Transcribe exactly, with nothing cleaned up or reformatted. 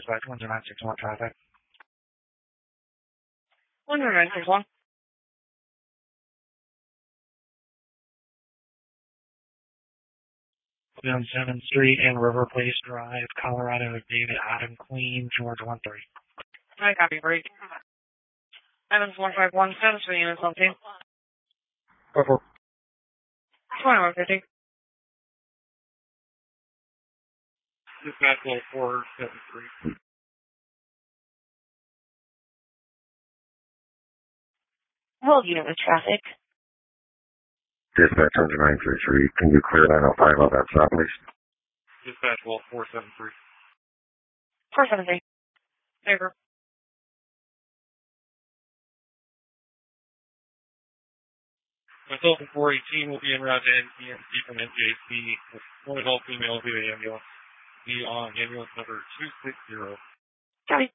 dispatch one zero nine six one traffic. one zero nine six one. On seventh Street and River Place Drive, Colorado, David Adam Queen, George one three. I copy, break. Evans one five one seven, three units on team. four four. twenty-one fifty. Dispatch level four seven three. Hold unit with traffic. Dispatch one nine three three. Can you clear nine oh five on that stop, please? Dispatch level four seven three. four seven three. Over. Myself and four eighteen will be en route to N C M C from N J C. One adult female will be the ambulance. Be on ambulance number two six zero. Copy.